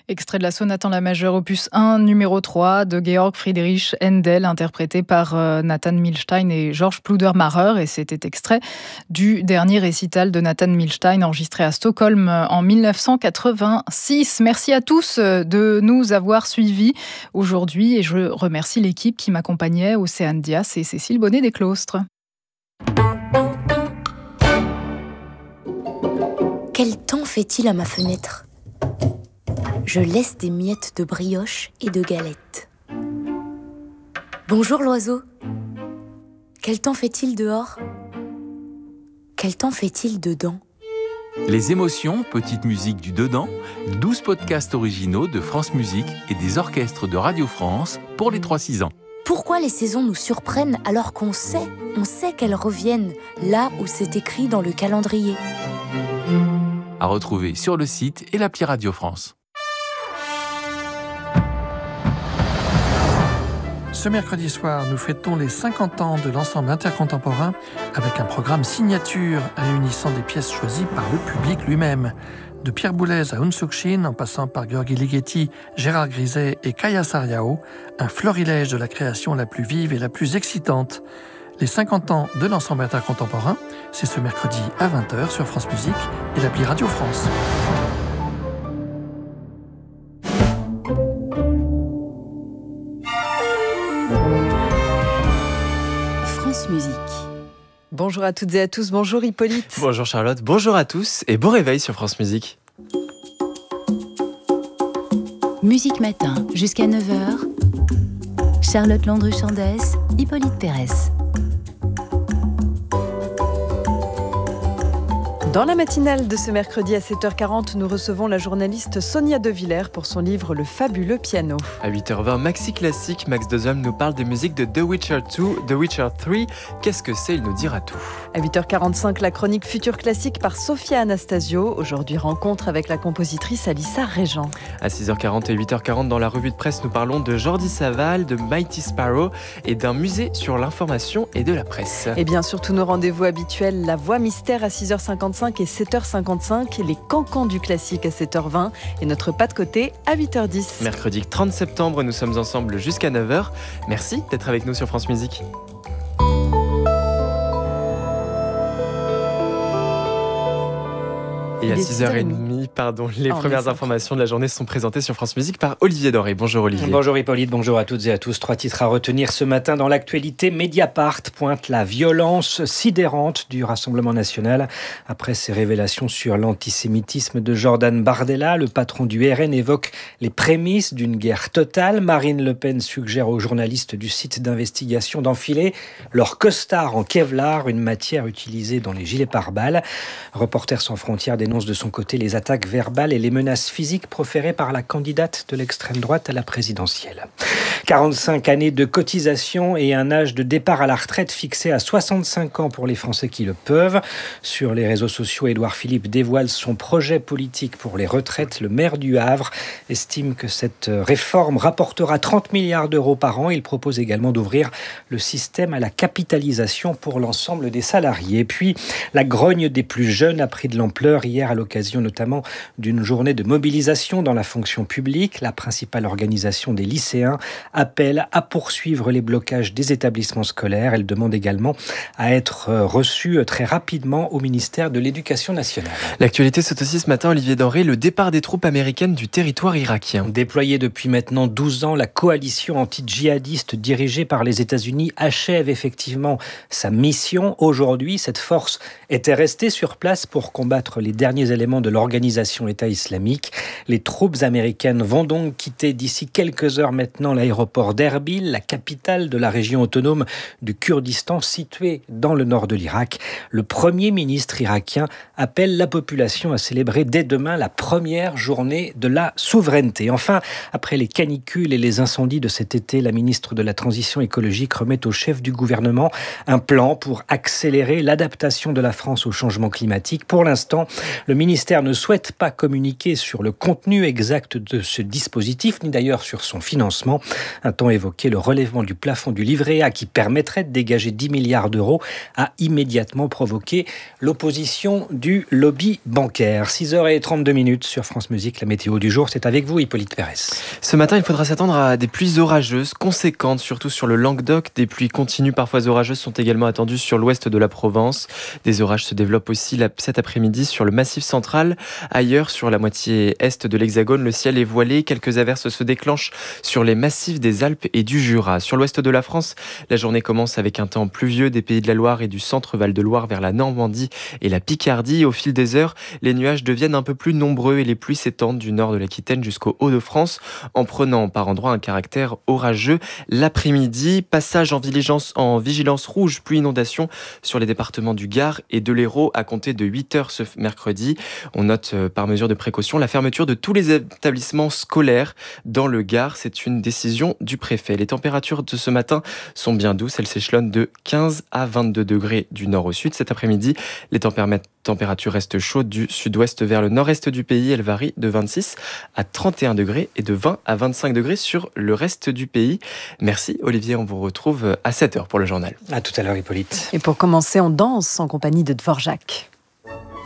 Extrait de la sonate en la majeure opus 1, numéro 3 de Georg Friedrich Händel, interprété par Nathan Milstein et Georges Pludermacher. Et c'était extrait du dernier récital de Nathan Milstein enregistré à Stockholm en 1986. Merci à tous de nous avoir suivis aujourd'hui et je remercie l'équipe qui m'accompagnait, Océane Dias et Cécile Bonnet-Desclostres. Quel temps fait-il à ma fenêtre ? Je laisse des miettes de brioche et de galettes. Bonjour l'oiseau. Quel temps fait-il dehors ? Quel temps fait-il dedans ? Les émotions, petite musique du dedans, 12 podcasts originaux de France Musique et des orchestres de Radio France pour les 3-6 ans. Pourquoi les saisons nous surprennent alors qu'on sait qu'elles reviennent là où c'est écrit dans le calendrier ? À retrouver sur le site et l'appli Radio France. Ce mercredi soir, nous fêtons les 50 ans de l'ensemble intercontemporain avec un programme signature réunissant des pièces choisies par le public lui-même. De Pierre Boulez à Aung Suu Kyi, en passant par György Ligeti, Gérard Griset et Kaya Sarrião, un florilège de la création la plus vive et la plus excitante. Les 50 ans de l'ensemble intercontemporain, c'est ce mercredi à 20h sur France Musique et l'appli Radio France. France Musique. Bonjour à toutes et à tous, bonjour Hippolyte. Bonjour Charlotte, bonjour à tous et bon réveil sur France Musique. Musique Matin, jusqu'à 9h. Charlotte Landru-Chandès, Hippolyte Pérez. Dans la matinale de ce mercredi à 7h40, nous recevons la journaliste Sonia De Villers pour son livre Le fabuleux piano. À 8h20, Maxi Classique, Max Dozum nous parle des musiques de The Witcher 2, The Witcher 3. Qu'est-ce que c'est ? Il nous dira tout. À 8h45, la chronique Futur Classique par Sophia Anastasio. Aujourd'hui, rencontre avec la compositrice Alissa Régent. À 6h40 et 8h40, dans la revue de presse, nous parlons de Jordi Savall, de Mighty Sparrow et d'un musée sur l'information et de la presse. Et bien sûr, tous nos rendez-vous habituels, la voix mystère à 6h55 et 7h55, les cancans du classique à 7h20 et notre pas de côté à 8h10. Mercredi 30 septembre, nous sommes ensemble jusqu'à 9h. Merci d'être avec nous sur France Musique. Et à 6h30, les premières informations de la journée sont présentées sur France Musique par Olivier Doré. Bonjour Olivier. Bonjour Hippolyte, bonjour à toutes et à tous. 3 titres à retenir ce matin dans l'actualité. Mediapart pointe la violence sidérante du Rassemblement national. Après ses révélations sur l'antisémitisme de Jordan Bardella, le patron du RN évoque les prémices d'une guerre totale. Marine Le Pen suggère aux journalistes du site d'investigation d'enfiler leur costard en Kevlar, une matière utilisée dans les gilets pare-balles. Reporters sans frontières dénonce de son côté les attaques verbales et les menaces physiques proférées par la candidate de l'extrême droite à la présidentielle. 45 années de cotisation et un âge de départ à la retraite fixé à 65 ans pour les Français qui le peuvent. Sur les réseaux sociaux, Édouard Philippe dévoile son projet politique pour les retraites. Le maire du Havre estime que cette réforme rapportera 30 milliards d'euros par an. Il propose également d'ouvrir le système à la capitalisation pour l'ensemble des salariés. Et puis, la grogne des plus jeunes a pris de l'ampleur hier à l'occasion notamment d'une journée de mobilisation dans la fonction publique. La principale organisation des lycéens appelle à poursuivre les blocages des établissements scolaires. Elle demande également à être reçue très rapidement au ministère de l'Éducation nationale. L'actualité, c'est aussi ce matin, Olivier Denré, le départ des troupes américaines du territoire irakien. Déployée depuis maintenant 12 ans, la coalition anti-djihadiste dirigée par les États-Unis achève effectivement sa mission. Aujourd'hui, cette force était restée sur place pour combattre les derniers éléments de l'organisation État islamique. Les troupes américaines vont donc quitter d'ici quelques heures maintenant l'aéroport d'Erbil, la capitale de la région autonome du Kurdistan située dans le nord de l'Irak. Le Premier ministre irakien appelle la population à célébrer dès demain la première journée de la souveraineté. Enfin, après les canicules et les incendies de cet été, la ministre de la Transition écologique remet au chef du gouvernement un plan pour accélérer l'adaptation de la France au changement climatique. Pour l'instant, le ministère ne souhaite pas communiquer sur le contenu exact de ce dispositif, ni d'ailleurs sur son financement. Un temps évoqué, le relèvement du plafond du livret A qui permettrait de dégager 10 milliards d'euros a immédiatement provoqué l'opposition du lobby bancaire. 6h32 sur France Musique, la météo du jour, c'est avec vous Hippolyte Pérez. Ce matin, il faudra s'attendre à des pluies orageuses conséquentes, surtout sur le Languedoc. Des pluies continues, parfois orageuses, sont également attendues sur l'ouest de la Provence. Des orages se développent aussi cet après-midi sur le Massif central. Ailleurs, sur la moitié est de l'Hexagone, le ciel est voilé. Quelques averses se déclenchent sur les massifs des Alpes et du Jura. Sur l'ouest de la France, la journée commence avec un temps pluvieux des Pays de la Loire et du centre Val-de-Loire vers la Normandie et la Picardie. Au fil des heures, les nuages deviennent un peu plus nombreux et les pluies s'étendent du nord de l'Aquitaine jusqu'au Hauts-de-France, en prenant par endroits un caractère orageux. L'après-midi, passage en vigilance rouge, pluie inondation sur les départements du Gard et de l'Hérault à compter de 8h ce mercredi. On note par mesure de précaution la fermeture de tous les établissements scolaires dans le Gard. C'est une décision du préfet. Les températures de ce matin sont bien douces. Elles s'échelonnent de 15 à 22 degrés du nord au sud. Cet après-midi, les températures restent chaudes du sud-ouest vers le nord-est du pays. Elles varient de 26 à 31 degrés et de 20 à 25 degrés sur le reste du pays. Merci Olivier, on vous retrouve à 7h pour le journal. À tout à l'heure Hippolyte. Et pour commencer, on danse en compagnie de Dvorak.